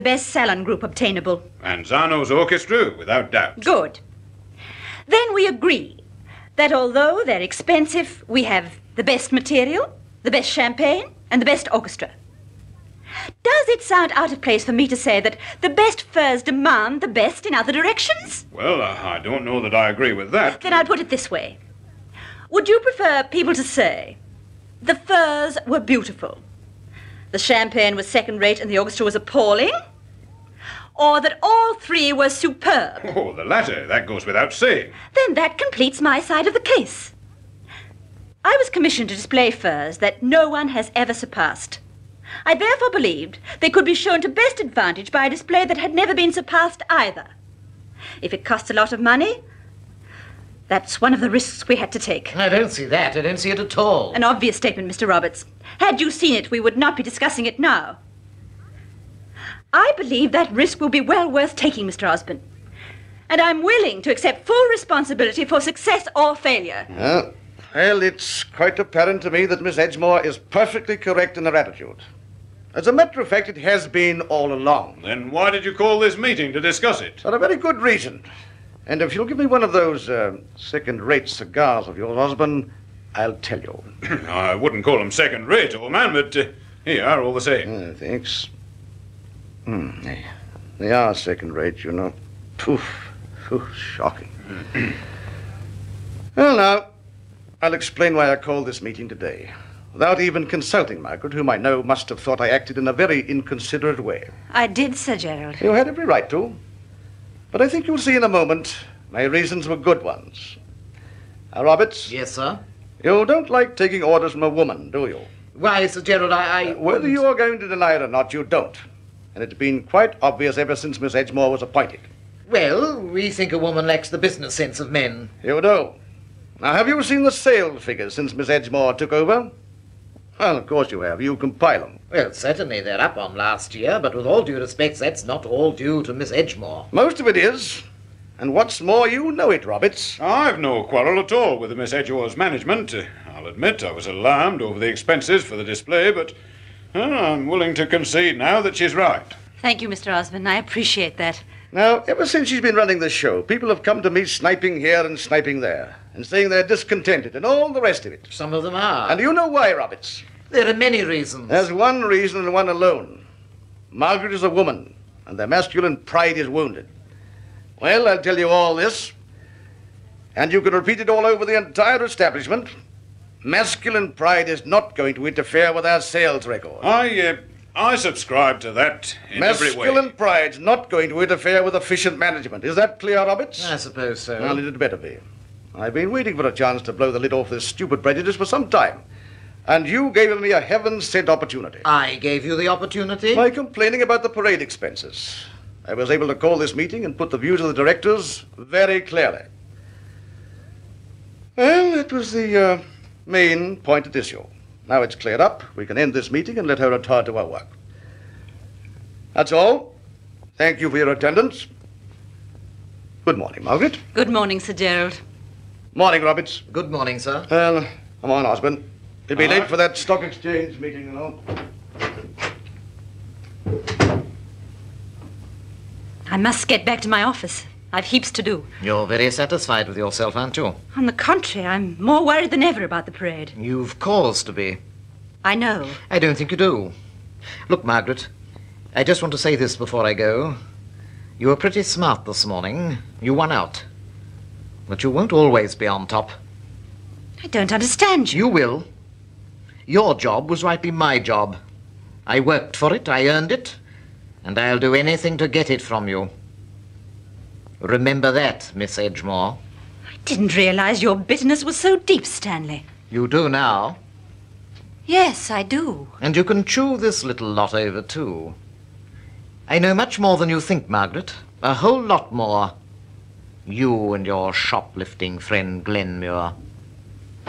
best salon group obtainable. And Zano's orchestra, without doubt. Good. Then we agree that although they're expensive, we have the best material, the best champagne, and the best orchestra. Does it sound out of place for me to say that the best furs demand the best in other directions? Well, I don't know that I agree with that. Then I'll put it this way. Would you prefer people to say the furs were beautiful, the champagne was second-rate, and the orchestra was appalling? Or that all three were superb? Oh, the latter. That goes without saying. Then that completes my side of the case. I was commissioned to display furs that no one has ever surpassed. I therefore believed they could be shown to best advantage by a display that had never been surpassed either. If it costs a lot of money, that's one of the risks we had to take. I don't see that. I don't see it at all. An obvious statement, Mr. Roberts. Had you seen it, we would not be discussing it now. I believe that risk will be well worth taking, Mr. Osborne. And I'm willing to accept full responsibility for success or failure. Well, it's quite apparent to me that Miss Edgemore is perfectly correct in her attitude. As a matter of fact, it has been all along. Then why did you call this meeting to discuss it? For a very good reason. And if you'll give me one of those second-rate cigars of yours, Osborne, I'll tell you. I wouldn't call them second-rate, old man, but here you are all the same. Thanks. They are second-rate, you know. Poof. Shocking. Well, now, I'll explain why I called this meeting today, without even consulting Margaret, whom I know must have thought I acted in a very inconsiderate way. I did, Sir Gerald. You had every right to. But I think you'll see in a moment my reasons were good ones. Now, Roberts. Yes, sir? You don't like taking orders from a woman, do you? Why, Sir Gerald, whether you're going to deny it or not, you don't. And it's been quite obvious ever since Miss Edgemore was appointed. Well, we think a woman lacks the business sense of men. You do. Now, have you seen the sales figures since Miss Edgemore took over? Well, of course you have. You compile them. Well, certainly they're up on last year, but with all due respect, that's not all due to Miss Edgemore. Most of it is. And what's more, you know it, Roberts. I've no quarrel at all with Miss Edgemore's management. I'll admit I was alarmed over the expenses for the display, but I'm willing to concede now that she's right. Thank you, Mr. Osborne. I appreciate that. Now, ever since she's been running this show, people have come to me sniping here and sniping there, and saying they're discontented and all the rest of it. Some of them are. And you know why, Roberts? There are many reasons. There's one reason and one alone. Margaret is a woman, and their masculine pride is wounded. Well, I'll tell you all this, and you can repeat it all over the entire establishment. Masculine pride is not going to interfere with our sales record. I subscribe to that in every way. Masculine pride's not going to interfere with efficient management. Is that clear, Roberts? I suppose so. Well, it had better be. I've been waiting for a chance to blow the lid off this stupid prejudice for some time. And you gave me a heaven-sent opportunity. I gave you the opportunity? By complaining about the parade expenses. I was able to call this meeting and put the views of the directors very clearly. Well, that was the main point at issue. Now it's cleared up. We can end this meeting and let her retire to her work. That's all. Thank you for your attendance. Good morning, Margaret. Good morning, Sir Gerald. Morning, Roberts. Good morning, sir. Well, come on, Osborne. You'll be late for that stock exchange meeting, you know. I must get back to my office. I've heaps to do. You're very satisfied with yourself, aren't you? On the contrary, I'm more worried than ever about the parade. You've cause to be. I know. I don't think you do. Look, Margaret, I just want to say this before I go. You were pretty smart this morning. You won out. But you won't always be on top. I don't understand you. You will. Your job was rightly my job. I worked for it, I earned it, and I'll do anything to get it from you. Remember that, Miss Edgemore. I didn't realize your bitterness was so deep, Stanley. You do now. Yes, I do. And you can chew this little lot over, too. I know much more than you think, Margaret. A whole lot more. You and your shoplifting friend Glenmuir.